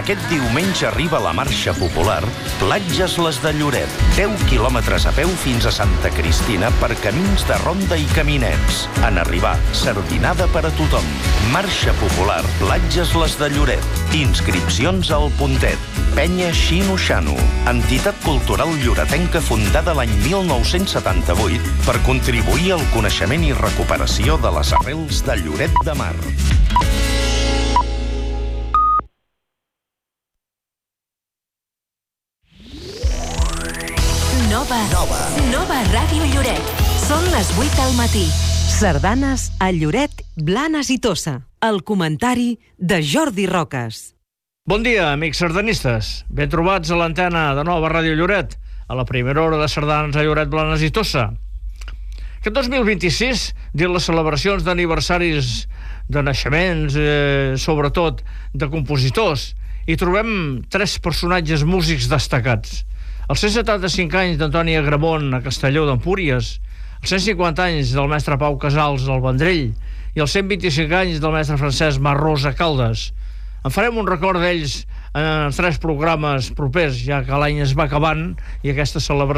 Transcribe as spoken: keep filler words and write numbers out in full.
Aquest diumenge arriba la marxa popular Platges les de Lloret. deu quilòmetres a peu fins a Santa Cristina per camins de ronda i caminets. En arribar, sardinada per a tothom. Marxa popular Platges les de Lloret. Inscripcions al Puntet. Penya Xino Xano, entitat cultural lloretenca fundada l'any mil nou-cents setanta-vuit per contribuir al coneixement i recuperació de les arrels de Lloret de Mar. Nova, Nova. Nova Ràdio Lloret. Són les vuit del matí. Sardanes a Lloret, Blanes i Tossa. El comentari de Jordi Roques. Bon dia, amics sardanistes. Ben trobats a l'antena de Nova Ràdio Lloret, a la primera hora de sardanes a Lloret, Blanes i Tossa. Aquest dos mil vint-i-sis, dins les celebracions d'aniversaris de naixements, eh, sobretot de compositors, hi trobem tres personatges músics destacats. Els cent setanta-cinc anys d'Antoni Agramont a Castelló d'Empúries, els cent cinquanta anys del mestre Pau Casals al Vendrell i els cent vint-i-cinc anys del mestre Francesc Marrós a Caldes. En farem un record d'ells en els tres programes propers, ja que l'any es va acabant i aquesta celebració